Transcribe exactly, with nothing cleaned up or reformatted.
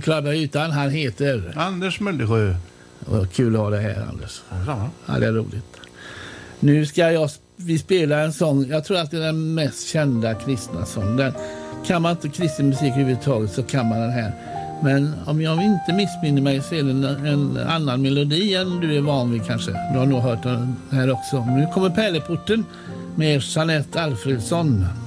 kladda ytan, han heter Anders Muldesjö. Och kul att ha det här, Anders. Ja, ja, det är roligt. Nu ska jag vi spela en sång. Jag tror att det är den mest kända kristna sång. Den, kan man inte kristen musik överhuvudtaget så kan man den här. Men om jag inte missminner mig så är det en, en annan melodi än du är van vid kanske. Du har nog hört den här också. Nu kommer Pärleporten med Jeanette Alfredsson.